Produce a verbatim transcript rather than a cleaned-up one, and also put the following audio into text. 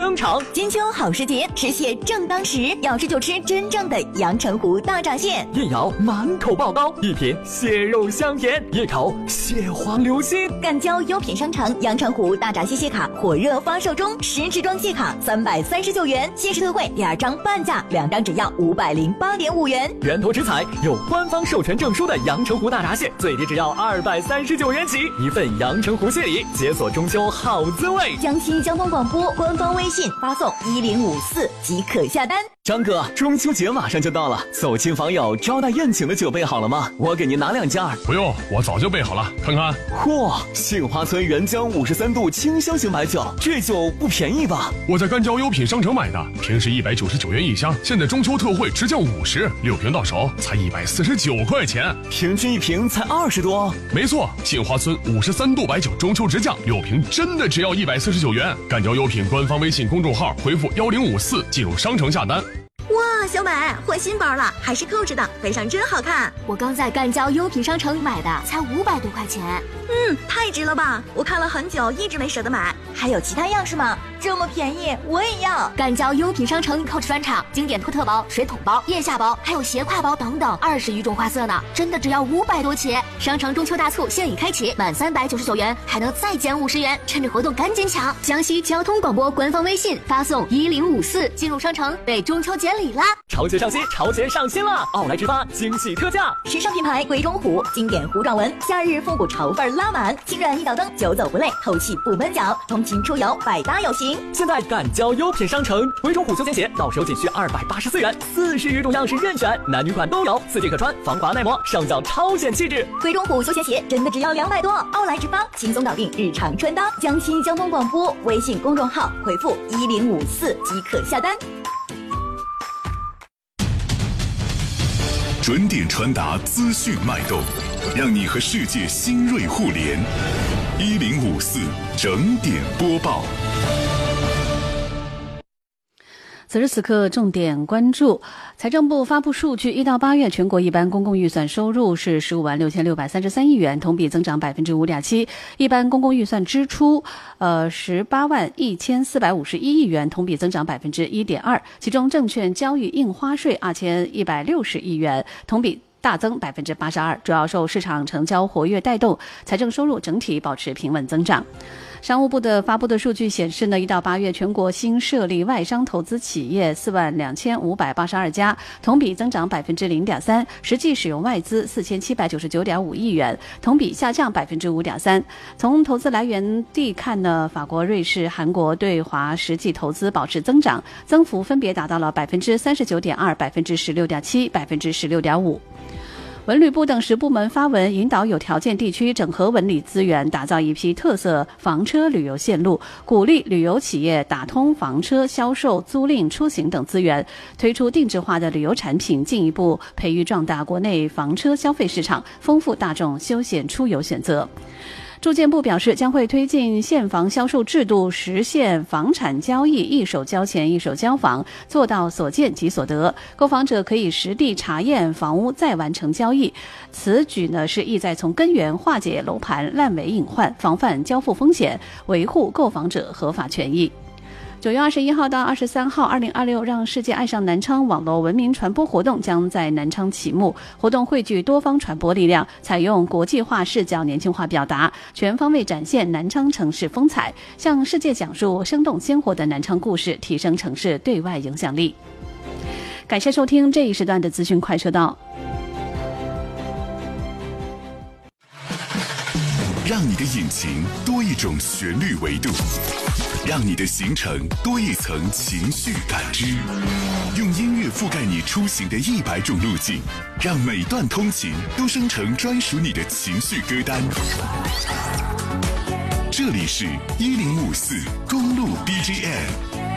登场。 金秋好时节，吃蟹正当时，要吃就吃真正的阳澄湖大闸蟹。 一咬满口爆膏，一品蟹肉香甜，一口蟹黄流心。 赣交优品商城阳澄湖大闸蟹蟹卡火热发售中，十支装蟹卡三百三十九元，限时特惠第二张半价，两张只要五百零八点五元。 源头食材有官方授权证书的阳澄湖大闸蟹，最低只要二百三十九元起，一份阳澄湖蟹礼，解锁中秋好滋味。 江西交通广播官方微信发送一零五四即可下单。 张哥，中秋节马上就到了，走亲访友、招待宴请的酒备好了吗？我给您拿两件。 不用，我早就备好了，看看。 嚯，杏花村原浆五十三度清香型白酒，这酒不便宜吧？ 我在赣交优品商城买的，平时一百九十九元一箱，现在中秋特惠直降五十，六瓶到手才一百四十九块钱， 平均一瓶才二十多。 没错，杏花村五十三度白酒中秋直降，六瓶真的只要一百四十九元。赣交优品官方微信公众号回复幺零五四进入商城下单。 哇，小美换新包了，还是扣着的，背上真好看。 我刚在赣交优品商城买的，才五百多块钱。 嗯，太值了吧！我看了很久，一直没舍得买。 还有其他样式吗？这么便宜，我也要！ 赣交优品商城 Coach 专场，经典托特包、水桶包、腋下包，还有斜挎包等等，二十余种花色呢，真的只要五百多起。商城中秋大促现已开启，满三百九十九元还能再减五十元，趁着活动赶紧抢！江西交通广播官方微信发送一零五四进入商城，备中秋节礼啦！ 潮节上新，潮节上新了！奥莱直发惊喜特价， 时尚品牌贵中虎经典糊状纹，夏日复古潮范拉满，轻软一脚蹬，久走不累，透气不闷脚，通勤出游百搭有型。 现在赣交优品商城，贵中虎休闲鞋到手仅需二百八十四元，四十余种样式任选，男女款都有，四季可穿，防滑耐磨，上脚超显气质。 贵中虎休闲鞋真的只要两百多，奥莱直发轻松搞定日常穿搭。江西交通广播微信公众号回复一零五四即可下单。 准点传达资讯脉动，让你和世界新锐互联。一零五四整点播报。 此时此刻，重点关注财政部发布数据，一到八月全国一般公共预算收入是十五万六千六百三十三亿元，同比增长百分之五点七。一般公共预算支出，呃，十八万一千四百五十一亿元，同比增长百分之一点二。其中，证券交易印花税二千一百六十亿元，同比大增百分之八十二，主要受市场成交活跃带动，财政收入整体保持平稳增长。商务部的发布的数据显示呢，一到八月全国新设立外商投资企业四万两千五百八十二家，同比增长百分之零点三，实际使用外资四千七百九十九点五亿元，同比下降百分之五点三。从投资来源地看呢，法国、瑞士、韩国对华实际投资保持增长，增幅分别达到了百分之三十九点二、百分之十六点七、百分之十六点五。文旅部等十部门发文，引导有条件地区整合文旅资源，打造一批特色房车旅游线路，鼓励旅游企业打通房车销售、租赁、出行等资源，推出定制化的旅游产品，进一步培育壮大国内房车消费市场，丰富大众休闲出游选择。住建部表示，将会推进现房销售制度，实现房产交易一手交钱一手交房，做到所见即所得。购房者可以实地查验房屋再完成交易。此举呢是意在从根源化解楼盘烂尾隐患，防范交付风险，维护购房者合法权益。九月二十一号到二十三号，二零二六让世界爱上南昌网络文明传播活动将在南昌启幕。活动汇聚多方传播力量，采用国际化视角、年轻化表达，全方位展现南昌城市风采，向世界讲述生动鲜活的南昌故事，提升城市对外影响力。感谢收听这一时段的资讯快车道。 让你的引擎多一种旋律维度，让你的行程多一层情绪感知，用音乐覆盖你出行的一百种路径，让每段通勤都生成专属你的情绪歌单。这里是一零五四公路 B G M。